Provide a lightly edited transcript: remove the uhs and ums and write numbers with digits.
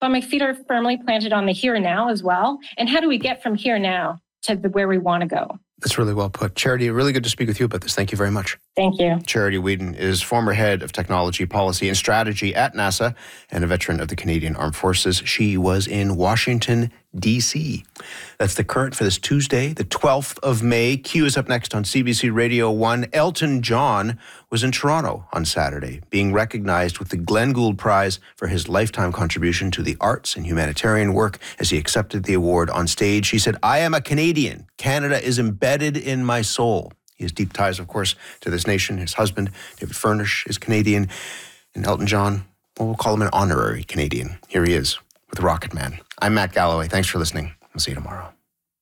but my feet are firmly planted on the here and now as well. And how do we get from here now to where we want to go? That's really well put. Charity, really good to speak with you about this. Thank you very much. Thank you. Charity Whedon is former head of technology, policy, and strategy at NASA and a veteran of the Canadian Armed Forces. She was in Washington, D.C. That's the current for this Tuesday, the 12th of May. Q is up next on CBC Radio 1. Elton John was in Toronto on Saturday, being recognized with the Glenn Gould Prize for his lifetime contribution to the arts and humanitarian work. As he accepted the award on stage, he said, "I am a Canadian. Canada is embedded in my soul." He has deep ties, of course, to this nation. His husband, David Furnish, is Canadian. And Elton John, well, we'll call him an honorary Canadian. Here he is with Rocket Man. I'm Matt Galloway. Thanks for listening. We'll see you tomorrow.